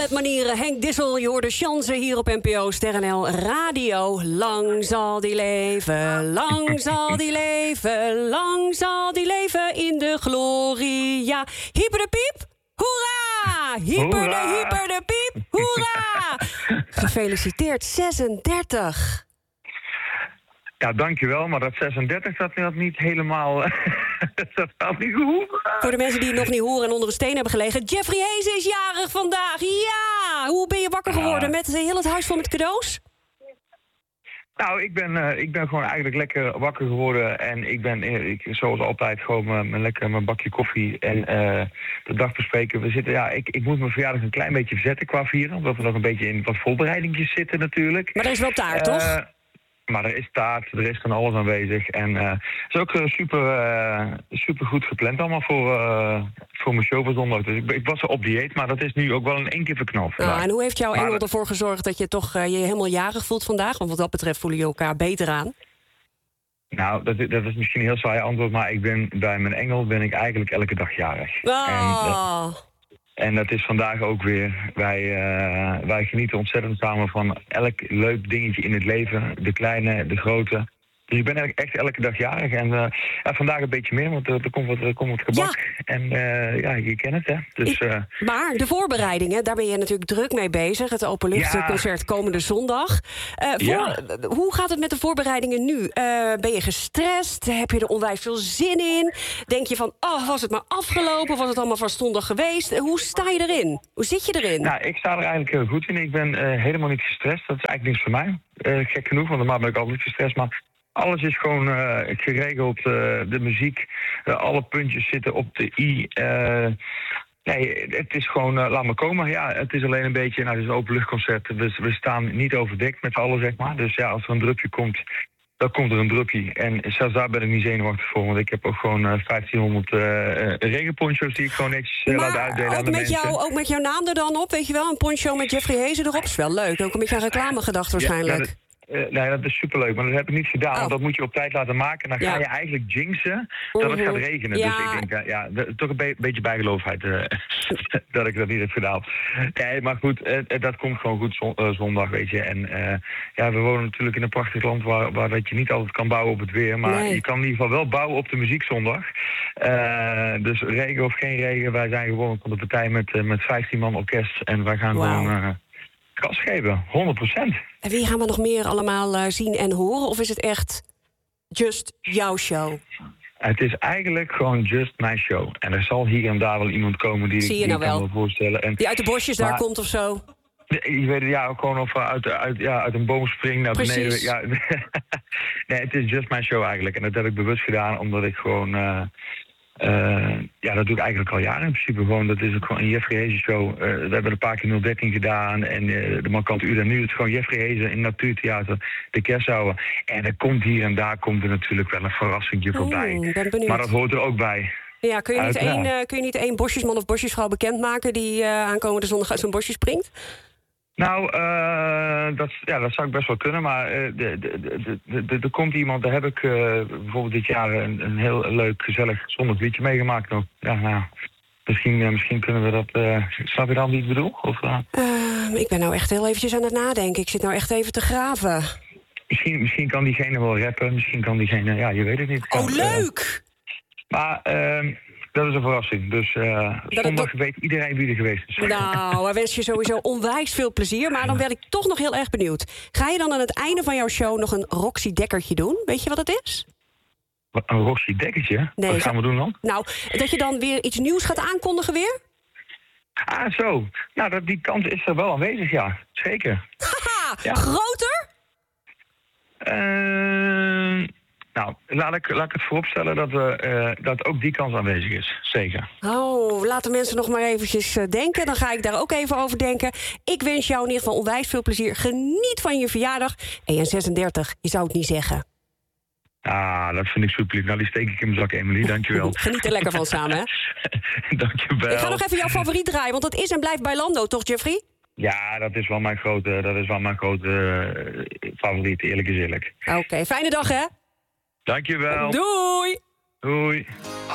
met manieren. Henk Dissel, je hoorde Chance hier op NPO Ster.nl Radio. Lang zal die leven, lang zal die leven, lang zal die leven in de gloria. Hyper de piep, hoera! Hyper de piep, hoera! Gefeliciteerd, 36. Ja, dankjewel, maar dat 36 dat niet helemaal... dat had niet gehoord. Voor de mensen die het nog niet horen en onder een steen hebben gelegen... Jeffrey Hezen is jarig vandaag, ja! Hoe ben je wakker geworden? Met heel het huis vol met cadeaus? Nou, ik ben gewoon eigenlijk lekker wakker geworden. En ik zoals altijd gewoon mijn bakje koffie en de dag bespreken. Ik moet mijn verjaardag een klein beetje verzetten qua vieren. Omdat we nog een beetje in wat voorbereidingjes zitten natuurlijk. Maar er is wel taart, toch? Maar er is taart, er is van alles aanwezig. En het is ook super goed gepland allemaal voor mijn show van zondag. Dus ik was op dieet, maar dat is nu ook wel in één keer verknald. En hoe heeft jouw engel ervoor gezorgd dat je toch je helemaal jarig voelt vandaag? Want wat dat betreft voelen je elkaar beter aan. Nou, dat is misschien een heel saai antwoord, maar bij mijn engel ben ik eigenlijk elke dag jarig. Oh. En dat is vandaag ook weer. Wij genieten ontzettend samen van elk leuk dingetje in het leven. De kleine, de grote. Dus ik ben eigenlijk echt elke dag jarig. En vandaag een beetje meer, want er komt wat gebak. Ja. En je kent het, hè. Dus, maar de voorbereidingen, daar ben je natuurlijk druk mee bezig. Het openluchtconcert komende zondag. Hoe gaat het met de voorbereidingen nu? Ben je gestrest? Heb je er onwijs veel zin in? Denk je van, was het maar afgelopen? Was het allemaal van zondag geweest? Hoe sta je erin? Hoe zit je erin? Nou, ik sta er eigenlijk heel goed in. Ik ben helemaal niet gestrest. Dat is eigenlijk niks voor mij. Gek genoeg, want normaal ben ik altijd gestrest. Maar alles is gewoon geregeld. De muziek, alle puntjes zitten op de i. Nee, het is gewoon, laat maar komen. Ja, het is alleen een beetje, het is een openluchtconcert. We staan niet overdekt met z'n allen, zeg maar. Dus ja, als er een drupje komt, dan komt er een drupje. En zelfs daar ben ik niet zenuwachtig voor. Want ik heb ook gewoon 1500 regenponcho's die ik gewoon netjes laat uitdelen aan de mensen. Ook met jouw naam er dan op, weet je wel? Een poncho met Jeffrey Hezen erop. Is wel leuk. Ook een beetje aan reclame gedacht waarschijnlijk. Nee, dat is superleuk, maar dat heb ik niet gedaan. Want dat moet je op tijd laten maken. En dan ga je eigenlijk jinxen dat het gaat regenen. Ja. Dus ik denk, toch een beetje bijgeloofheid dat ik dat niet heb gedaan. Nee, maar goed, dat komt gewoon goed zondag, weet je. En we wonen natuurlijk in een prachtig land waar dat je niet altijd kan bouwen op het weer. Maar je kan in ieder geval wel bouwen op de muziek zondag. Dus regen of geen regen, wij zijn gewoon van de partij met 15 man orkest. En wij gaan gewoon gas geven, 100%. En wie gaan we nog meer allemaal zien en horen? Of is het echt just jouw show? Het is eigenlijk gewoon just mijn show. En er zal hier en daar wel iemand komen die ik kan me voorstellen. En, die uit de bosjes daar komt of zo? Je weet het, gewoon of uit een boom springt naar beneden. Ja. Nee, het is just mijn show eigenlijk. En dat heb ik bewust gedaan, omdat ik gewoon... dat doe ik eigenlijk al jaren in principe. Gewoon, dat is ook gewoon een Jeffrey Hezen show. We hebben een paar keer 013 gedaan. En de markante uur. En nu is het gewoon Jeffrey Hezen in Natuurtheater. De Kerstouwen. En er komt hier en daar natuurlijk wel een verrassingje voorbij. Ben benieuwd. Maar dat hoort er ook bij. Ja, kun je niet één bosjesman of bosjesvrouw bekendmaken die aankomende zondag uit zo'n bosje springt? Nou, dat zou ik best wel kunnen, maar er komt iemand, daar heb ik bijvoorbeeld dit jaar een heel leuk, gezellig zondag liedje meegemaakt nog. Ja, misschien kunnen we dat, snap je dan wie ik bedoel? Of, ik ben nou echt heel eventjes aan het nadenken, ik zit nou echt even te graven. Misschien kan diegene wel rappen, misschien kan diegene, je weet het niet. Leuk! Maar... dat is een verrassing. Dus zondag weet iedereen wie er geweest is. Nou, ik wens je sowieso onwijs veel plezier. Maar dan ben ik toch nog heel erg benieuwd. Ga je dan aan het einde van jouw show nog een Roxy Dekkertje doen? Weet je wat het is? Een Roxy Dekkertje? Nee, wat gaan we doen dan? Nou, dat je dan weer iets nieuws gaat aankondigen weer? Ah, zo. Nou, die kans is er wel aanwezig, ja. Zeker. Haha, ja. Groter? Nou, laat ik het vooropstellen dat ook die kans aanwezig is. Zeker. Oh, laten mensen nog maar eventjes denken. Dan ga ik daar ook even over denken. Ik wens jou in ieder geval onwijs veel plezier. Geniet van je verjaardag. En 36, je zou het niet zeggen. Ah, dat vind ik super lief. Nou, die steek ik in mijn zak, Emily. Dankjewel. Geniet er lekker van samen, hè? Dankjewel. Ik ga nog even jouw favoriet draaien, want dat is en blijft bij Lando, toch, Jeffrey? Ja, dat is wel mijn grote favoriet, eerlijk is eerlijk. Oké, fijne dag, hè? Dankjewel. Doei! Doei.